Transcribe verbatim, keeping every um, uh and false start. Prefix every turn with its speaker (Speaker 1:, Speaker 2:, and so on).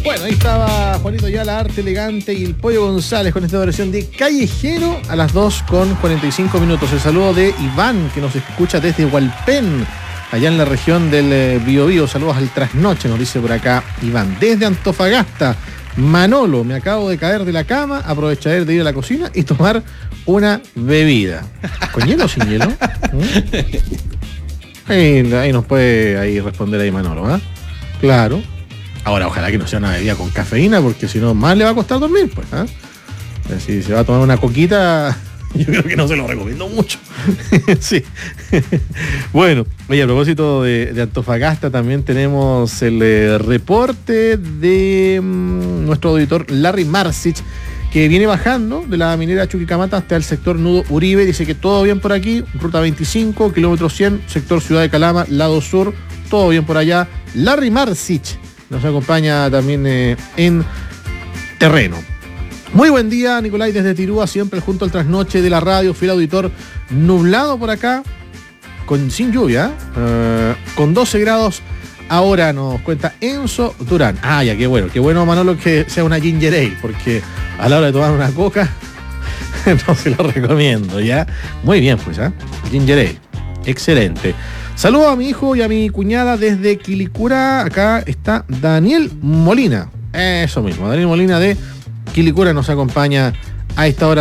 Speaker 1: Bueno, ahí estaba Juanito Yala, Arte Elegante y el Pollo González con esta versión de Callejero a las dos con cuarenta y cinco minutos. El saludo de Iván, que nos escucha desde Hualpén, allá en la región del eh, Biobío. Saludos al trasnoche, nos dice por acá Iván. Desde Antofagasta, Manolo, me acabo de caer de la cama, aprovecharé de ir a la cocina y tomar una bebida. ¿Con hielo o sin hielo? ¿Mm? Ahí, ahí nos puede ahí responder ahí Manolo, ¿eh? Claro. Ahora, ojalá que no sea una bebida con cafeína, porque si no, más le va a costar dormir, pues, ¿eh? Si se va a tomar una coquita, yo creo que no se lo recomiendo mucho. Sí. Bueno, oye, a propósito de, de Antofagasta, también tenemos el eh, reporte de um, nuestro auditor Larry Marcich, que viene bajando de la minera Chuquicamata hasta el sector Nudo Uribe. Dice que todo bien por aquí, ruta veinticinco, kilómetro cien, sector Ciudad de Calama, lado sur, todo bien por allá. Larry Marcich nos acompaña también eh, en terreno. Muy buen día, Nicolai, desde Tirúa, siempre junto al trasnoche de la radio, fiel auditor. Nublado por acá, con, sin lluvia, eh, con doce grados ahora, nos cuenta Enzo Durán. Ah, ya, qué bueno, qué bueno, Manolo, que sea una ginger ale, porque a la hora de tomar una coca, no se lo recomiendo, ¿ya? Muy bien, pues, ¿eh? Ginger ale, excelente. Saludos a mi hijo y a mi cuñada desde Quilicura. Acá está Daniel Molina. Eso mismo, Daniel Molina de Quilicura nos acompaña a esta hora.